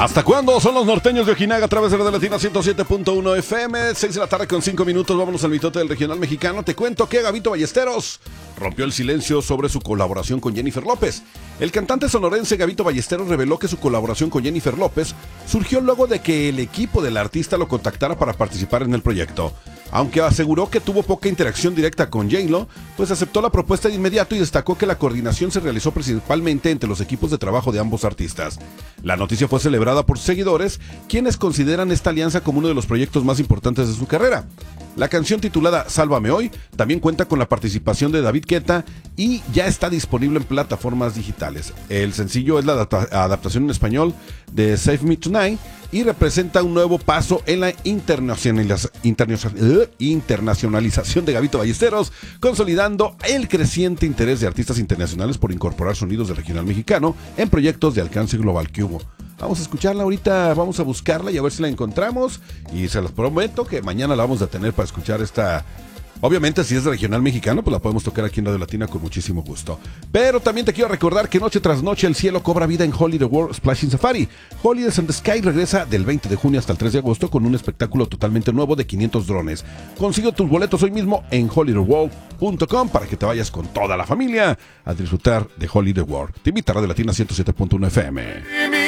¿Hasta cuándo? Son los norteños de Ojinaga a través de Radio Latina 107.1 FM, 6 de la tarde con 5 minutos. Vámonos al mitote del regional mexicano. Te cuento que Gabito Ballesteros rompió el silencio sobre su colaboración con Jennifer López. El cantante sonorense Gabito Ballesteros reveló que su colaboración con Jennifer López surgió luego de que el equipo del artista lo contactara para participar en el proyecto. Aunque aseguró que tuvo poca interacción directa con J-Lo, pues aceptó la propuesta de inmediato y destacó que la coordinación se realizó principalmente entre los equipos de trabajo de ambos artistas. La noticia fue celebrada por sus seguidores, quienes consideran esta alianza como uno de los proyectos más importantes de su carrera. La canción titulada Sálvame Hoy también cuenta con la participación de David Guetta y ya está disponible en plataformas digitales. El sencillo es la adaptación en español de Save Me Tonight y representa un nuevo paso en la internacionalización de Gabito Ballesteros, consolidando el creciente interés de artistas internacionales por incorporar sonidos del regional mexicano en proyectos de alcance global que hubo. Vamos a escucharla ahorita, vamos a buscarla y a ver si la encontramos. Y se los prometo que mañana la vamos a tener para escuchar esta. Obviamente, si es de regional mexicano, pues la podemos tocar aquí en Radio Latina con muchísimo gusto. Pero también te quiero recordar que noche tras noche el cielo cobra vida en Holiday World Splashing Safari. Holidays in the Sky regresa del 20 de junio hasta el 3 de agosto con un espectáculo totalmente nuevo de 500 drones. Consigue tus boletos hoy mismo en holidayworld.com para que te vayas con toda la familia a disfrutar de Holiday World. Te invita a Radio Latina 107.1 FM.